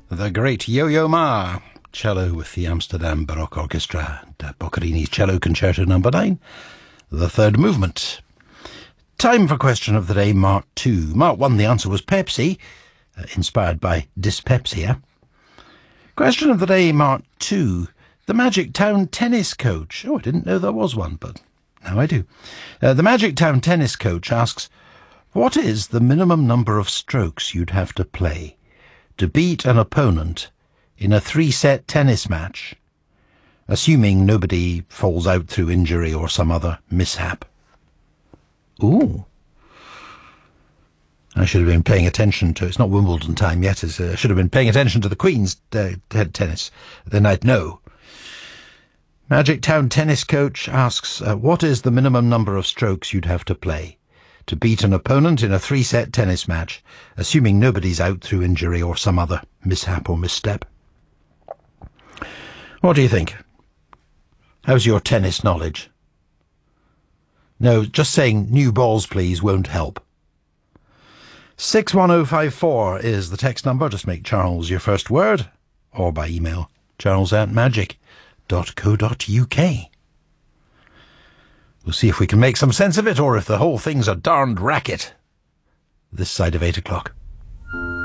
The great Yo-Yo Ma, cello with the Amsterdam Baroque Orchestra, and Boccherini's Cello Concerto No. 9, the third movement. Time for question of the day, Mark 2. Mark 1, the answer was Pepsi, inspired by dyspepsia. Question of the day, Mark 2. The Magic Town tennis coach. Oh, I didn't know there was one, but now I do. The Magic Town tennis coach asks, what is the minimum number of strokes you'd have to play to beat an opponent in a 3-set tennis match, assuming nobody falls out through injury or some other mishap? Ooh. I should have been paying attention to, it's not Wimbledon time yet, I should have been paying attention to the Queen's tennis. Then I'd know. Magic Town tennis coach asks, what is the minimum number of strokes you'd have to play to beat an opponent in a 3-set tennis match, assuming nobody's out through injury or some other mishap or misstep? What do you think? How's your tennis knowledge? No, just saying new balls please won't help. 61054 is the text number. Just make Charles your first word, or by email, charles@magic.co.uk. We'll see if we can make some sense of it, or if the whole thing's a darned racket this side of 8 o'clock.